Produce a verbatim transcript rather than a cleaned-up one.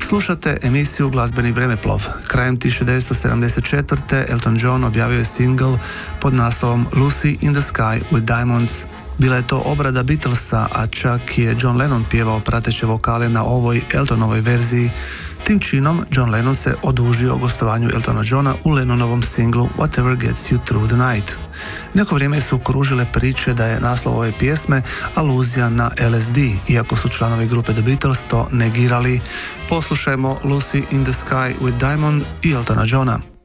Slušate emisiju Glazbeni vremeplov. Krajem tisuću devetsto sedamdeset četvrte. Elton John objavio je singl pod naslovom Lucy in the Sky with Diamonds. Bila je to obrada Beatlesa, a čak je John Lennon pjevao prateće vokale na ovoj Eltonovoj verziji. Tim činom John Lennon se odužio o gostovanju Eltona Johna u Lennonovom singlu Whatever Gets You Through the Night. Neko vrijeme su kružile priče da je naslov ove pjesme aluzija na L S D, iako su članovi grupe The Beatles to negirali. Poslušajmo Lucy in the Sky with Diamond i Eltona Johna.